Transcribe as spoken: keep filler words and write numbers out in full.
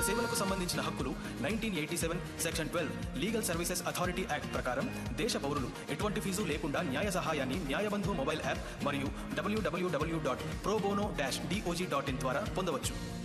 సేవలకు సంబంధించిన హక్కులు nineteen eighty seven section twelve legal services authority act ప్రకారం దేశ పౌరులు ఎటువంటి ఫీజు లేకుండా న్యాయ సహాయాన్ని న్యాయబంధు మొబైల్ యాప్ మరియు డబ్ల్యూడబ్ల్యూడబ్ల్యూ dot pro bono dash DOJ dot in ద్వారా పొందవచ్చు.